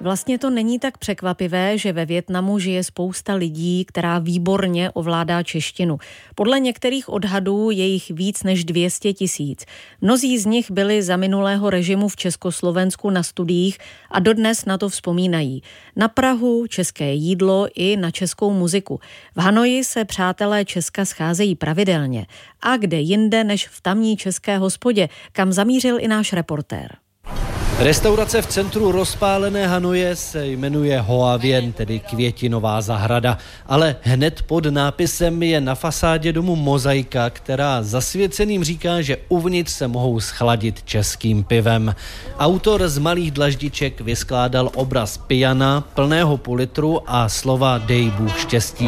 Vlastně to není tak překvapivé, že ve Vietnamu žije spousta lidí, která výborně ovládá češtinu. Podle některých odhadů je jich víc než 200 000. Mnozí z nich byli za minulého režimu v Československu na studiích a dodnes na to vzpomínají. Na Prahu, české jídlo i na českou muziku. V Hanoji se přátelé Česka scházejí pravidelně. A kde jinde než v tamní české hospodě, kam zamířil i náš reportér. Restaurace v centru rozpálené Hanoje se jmenuje Hoa Vien, tedy Květinová zahrada, ale hned pod nápisem je na fasádě domu mozaika, která zasvěceným říká, že uvnitř se mohou schladit českým pivem. Autor z malých dlaždiček vyskládal obraz pijana plného půl litru a slova Dej Bůh štěstí.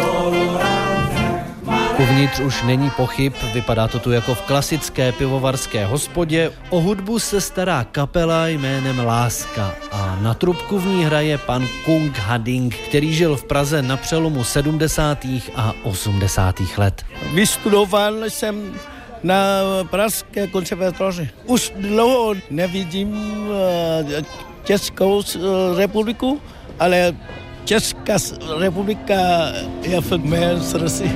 Uvnitř už není pochyb, vypadá to tu jako v klasické pivovarské hospodě. O hudbu se stará kapela jménem Láska a na trubku v ní hraje pan Kung Hading, který žil v Praze na přelomu 70. a 80. let. Vystudoval jsem na Pražské konzervatoři. Už dlouho nevidím Českou republiku, ale Česká republika je v mém srdci.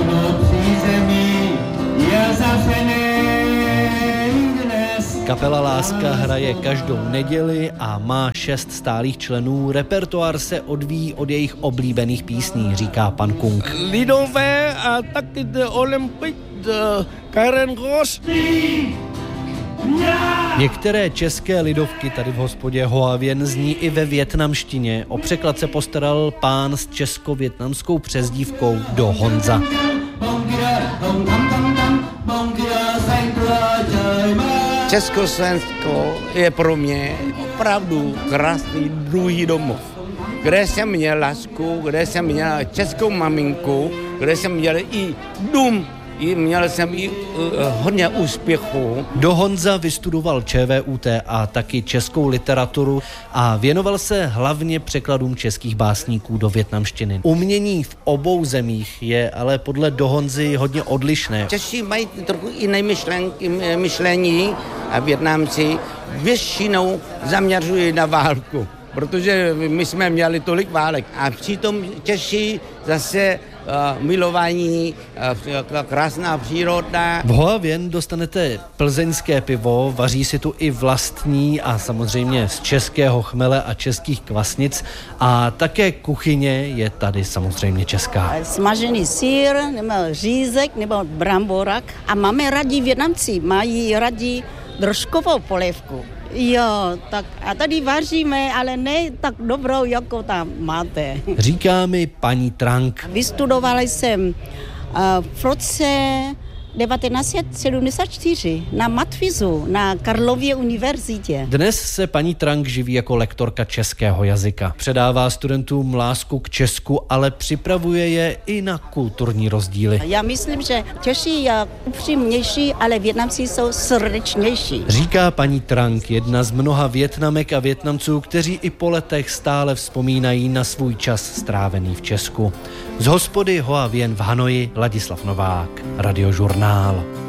Kapela Láska hraje každou neděli a má 6 stálých členů. Repertoár se odvíjí od jejich oblíbených písní, říká pan Kung. Lidové a taky Olympik, Karen Ross. Některé české lidovky tady v hospodě Hoa Vien zní i ve vietnamštině. O překlad se postaral pán s česko-vietnamskou přezdívkou Do Honza. Československo je pro mě opravdu krásný druhý domov, kde jsem měl lásku, kde jsem měl českou maminku, kde jsem měl i dům. Měl jsem i hodně úspěchů. Do Honza vystudoval ČVUT a taky českou literaturu a věnoval se hlavně překladům českých básníků do vietnamštiny. Umění v obou zemích je ale podle Do Honzy hodně odlišné. Češi mají trochu jiné myšlení a Vietnamci většinou zaměřují na válku, protože my jsme měli tolik válek. A přitom Češi zase milování, krásná příroda. V Hoa Vien dostanete plzeňské pivo, vaří si tu i vlastní a samozřejmě z českého chmele a českých kvasnic a také kuchyně je tady samozřejmě česká. Smažený sýr, nebo řízek, nebo bramborak a máme rádi Vietnamci, mají rádi drožkovou polévku. Jo, tak a tady vaříme, ale ne tak dobrou, jako tam máte. Říká mi paní Trang. Vystudovala jsem v roce 1974 na Matfizu, na Karlově univerzitě. Dnes se paní Trang živí jako lektorka českého jazyka. Předává studentům lásku k Česku, ale připravuje je i na kulturní rozdíly. Já myslím, že Češi je upřímnější, ale Vietnamci jsou srdečnější. Říká paní Trang, jedna z mnoha Vietnamek a Vietnamců, kteří i po letech stále vzpomínají na svůj čas strávený v Česku. Z hospody Hoa Vien v Hanoji Ladislav Novák, Radiožurnál.